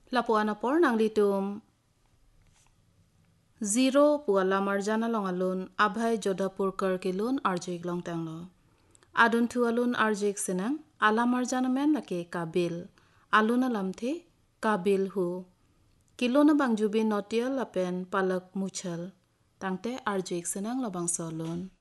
Lapuan apor nang litum 0 pua lamar jana long alun abhai Jodhapur kar kilun arjik long tanglo. Adun tu alun arjik senang alamar jana men lake kabil. Alun alam the kabil hu. Kilona bang jubi notial lapen palak muchal. Tangte arjik senang labang solun.